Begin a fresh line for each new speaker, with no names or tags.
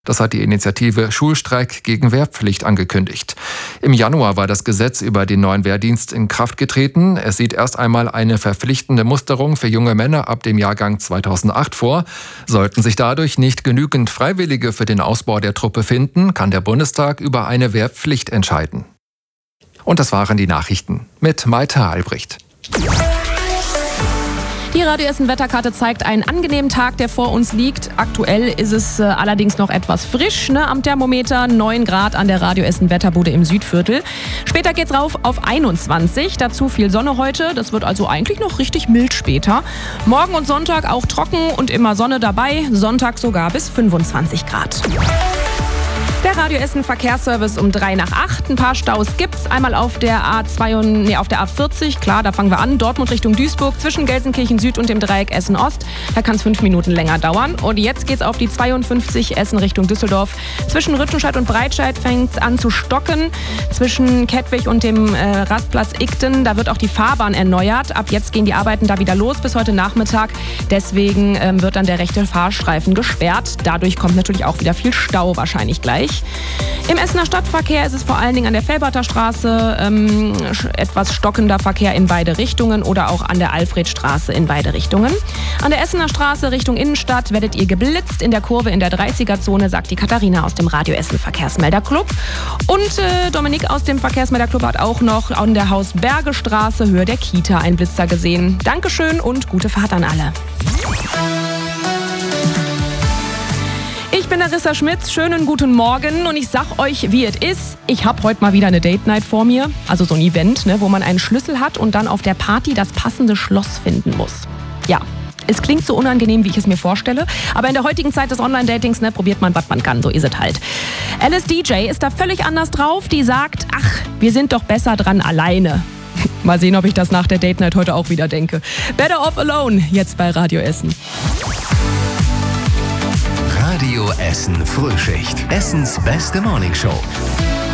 Das hat die Initiative Schulstreik gegen Wehrpflicht angekündigt. Im Januar war das Gesetz über den neuen Wehrdienst in Kraft getreten. Es sieht erst einmal eine verpflichtende Musterung für junge Männer ab dem Jahrgang 2008 vor. Sollten sich dadurch nicht genügend Freiwillige für den Ausbau der Truppe finden, kann der Bundestag über eine Wehrpflicht entscheiden. Und das waren die Nachrichten mit Maite Albrecht.
Die Radio Essen Wetterkarte zeigt einen angenehmen Tag, der vor uns liegt. Aktuell ist es allerdings noch etwas frisch, am Thermometer 9 Grad an der Radio Essen Wetterbude im Südviertel. Später geht's rauf auf 21, dazu viel Sonne heute. Das wird also eigentlich noch richtig mild später. Morgen und Sonntag auch trocken und immer Sonne dabei. Sonntag sogar bis 25 Grad. Der Radio Essen Verkehrsservice um 7:03. Ein paar Staus gibt's. Einmal auf der A40, klar, da fangen wir an. Dortmund Richtung Duisburg zwischen Gelsenkirchen Süd und dem Dreieck Essen Ost. Da kann es 5 Minuten länger dauern. Und jetzt geht's auf die 52 Essen Richtung Düsseldorf. Zwischen Rüttenscheid und Breitscheid fängt's an zu stocken. Zwischen Kettwig und dem Rastplatz Igten, da wird auch die Fahrbahn erneuert. Ab jetzt gehen die Arbeiten da wieder los bis heute Nachmittag. Deswegen wird dann der rechte Fahrstreifen gesperrt. Dadurch kommt natürlich auch wieder viel Stau wahrscheinlich gleich. Im Essener Stadtverkehr ist es vor allen Dingen an der Felberter Straße etwas stockender Verkehr in beide Richtungen oder auch an der Alfredstraße in beide Richtungen. An der Essener Straße Richtung Innenstadt werdet ihr geblitzt in der Kurve in der 30er-Zone, sagt die Katharina aus dem Radio Essen Verkehrsmelderclub. Und Dominik aus dem Verkehrsmelderclub hat auch noch an der Hausbergestraße Höhe der Kita einen Blitzer gesehen. Dankeschön und gute Fahrt an alle. Ich bin Larissa Schmitz, schönen guten Morgen und ich sag euch, wie es ist. Ich habe heute mal wieder eine Date-Night vor mir, also so ein Event, wo man einen Schlüssel hat und dann auf der Party das passende Schloss finden muss. Ja, es klingt so unangenehm, wie ich es mir vorstelle, aber in der heutigen Zeit des Online-Datings probiert man, was man kann, so ist es halt. Alice DJ ist da völlig anders drauf, die sagt, ach, wir sind doch besser dran alleine. Mal sehen, ob ich das nach der Date-Night heute auch wieder denke. Better Off Alone, jetzt bei Radio Essen.
Radio Essen Frühschicht. Essens beste Morningshow.